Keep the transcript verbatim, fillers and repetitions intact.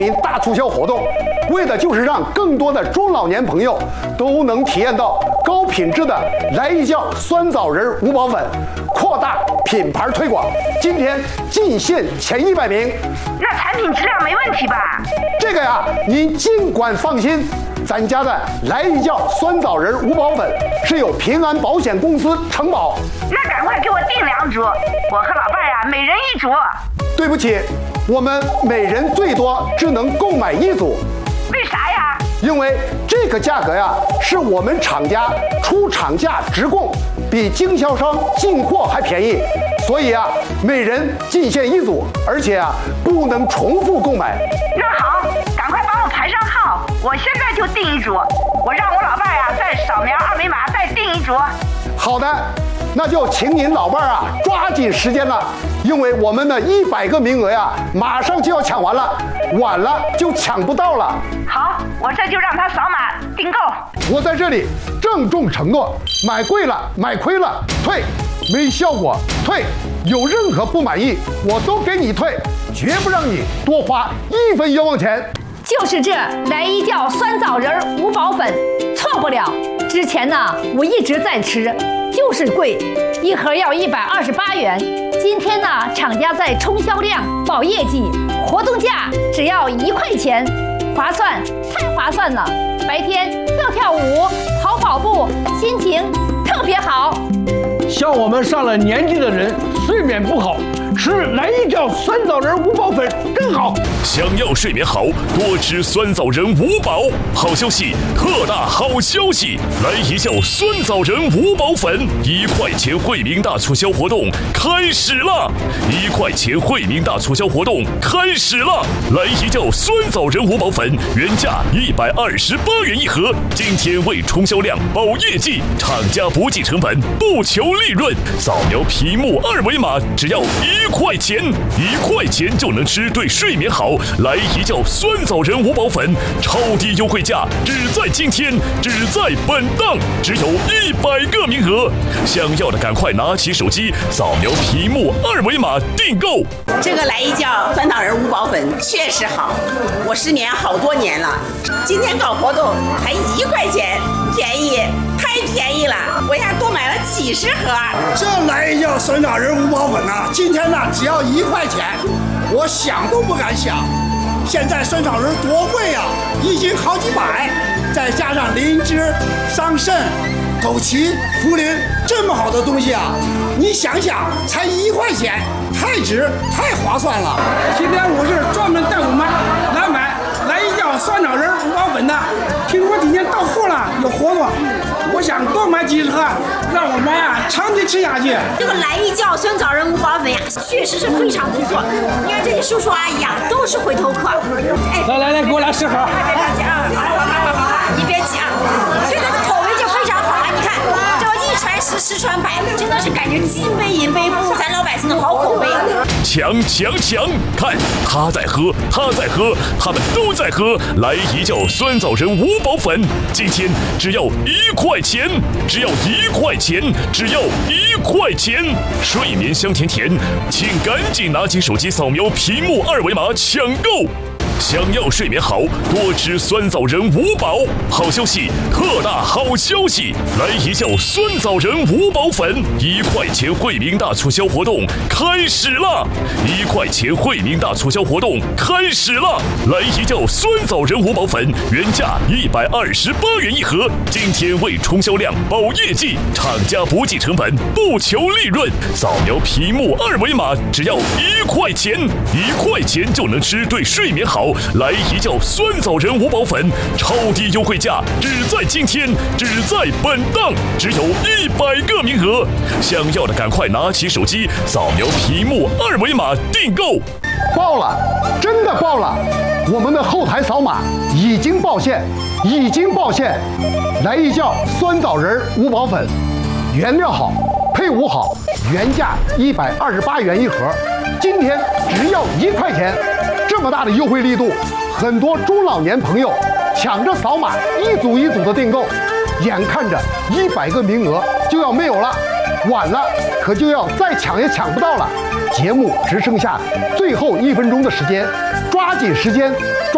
大促销活动，为的就是让更多的中老年朋友都能体验到高品质的来一觉酸枣仁五宝粉，扩大品牌推广。今天进线前一百名， 那产品质量没问题吧？ 这个呀，您尽管放心，咱家的来一觉酸枣仁五宝粉是有平安保险公司承保。 那赶快给我订两组，我和老伴儿呀，每人一组。 对不起，我们每人最多只能购买一组。 为啥呀？ 因为这个价格呀，是我们厂家出厂价直供，比经销商进货还便宜，所以啊，每人进线一组，而且啊，不能重复购买。 那好，赶快帮我排上号，我现在就订一组。我让我老伴儿呀，再扫描二维码再订一组。 好的，那就请您老伴儿啊，抓紧时间了，因为我们的一百个名额呀，马上就要抢完了，晚了就抢不到了。 好，我这就让他扫码订购。 我在这里郑重承诺，买贵了买亏了退，没效果退，有任何不满意我都给你退，绝不让你多花一分冤枉钱。 就是这来一觉酸枣仁五宝粉，错不了。之前呢，我一直在吃，就是贵，一盒要一百二十八元。今天呢，厂家在冲销量、保业绩，活动价只要一块钱，划算，太划算了！白天跳跳舞、跑跑步，心情特别好。 像我们上了年纪的人，睡眠不好，吃来一觉酸枣仁五宝粉更好。 想要睡眠好，多吃酸枣仁五宝。好消息，特大好消息！来一觉酸枣仁五宝粉，一块钱惠民大促销活动开始了！一块钱惠民大促销活动开始了！来一觉酸枣仁五宝粉，原价一百二十八元一盒，今天为冲销量、保业绩，厂家不计成本，不求利润，扫描屏幕二维码，只要一块钱，一块钱就能吃对睡眠好。来一觉酸枣仁五宝粉，超低优惠价，只在今天，只在本档，只有一百个名额。想要的赶快拿起手机，扫描屏幕二维码订购。 这个来一觉酸枣仁五宝粉确实好，我失眠好多年了，今天搞活动才一块钱，便宜，太便宜了，我呀多买了几十盒。 这来一觉酸枣仁五宝粉啊，今天呢只要一块钱，我想都不敢想。现在酸枣仁多贵呀、啊，一斤好几百，再加上灵芝、桑葚、枸杞、茯苓，这么好的东西啊，你想想，才一块钱，太值，太划算了。 今天我是专门带我妈来买来一觉酸枣仁五宝粉的，听说今天到货了，有活动，我想多买几十盒，让我妈呀长期吃下去。 这个来一觉酸枣仁五宝粉呀，确实是非常不错。你看这些叔叔阿姨啊，都是回头客。 哎，来来来，给我来十盒。 别着急啊，好好好好好，你别急啊。所以它的口味就非常好啊，你看这个一传十，十传百，真的是感觉金杯银杯不咱老百姓的好口味。 抢抢抢！看他在喝，他在喝，他们都在喝。来一觉酸枣仁五宝粉，今天只要一块钱，只要一块钱，只要一块钱。睡眠香甜甜，请赶紧拿起手机扫描屏幕二维码抢购。想要睡眠好，多吃酸枣仁五宝。好消息，特大好消息！来一觉酸枣仁五宝粉，一块钱惠民大促销活动开始了！一块钱惠民大促销活动开始了！来一觉酸枣仁五宝粉，原价一百二十八元一盒，今天为冲销量、保业绩，厂家不计成本，不求利润，扫描屏幕二维码，只要一块钱，一块钱就能吃对睡眠好。来一觉酸枣仁五宝粉，超低优惠价，只在今天，只在本档，只有一百个名额。想要的赶快拿起手机，扫描屏幕二维码订购。 爆了，真的爆了！我们的后台扫码已经爆线，已经爆线。来一觉酸枣仁五宝粉，原料好，配伍好，原价一百二十八元一盒，今天只要一块钱。这么大的优惠力度，很多中老年朋友抢着扫码，一组一组的订购，眼看着一百个名额就要没有了，晚了可就要再抢也抢不到了。节目只剩下最后一分钟的时间，抓紧时间。